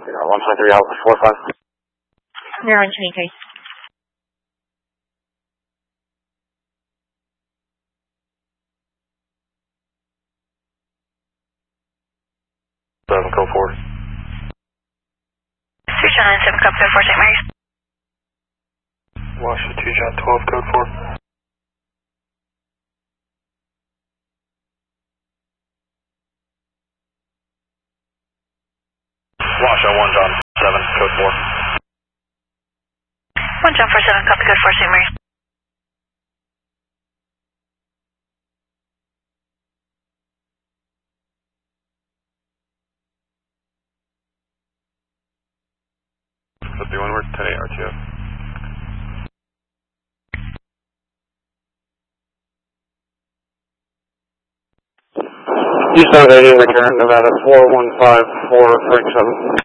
123 out, 45. You're on 23. Code 4. 397, code 4, St. Mary's. Washington 2, John 12, code 4. Washington 1, John 7, code 4. 1 John 47, copy code 4, St. Mary's. Code 3, 1, we're 10-8 RTO. Houston 88, return Nevada 4154 Frank 7.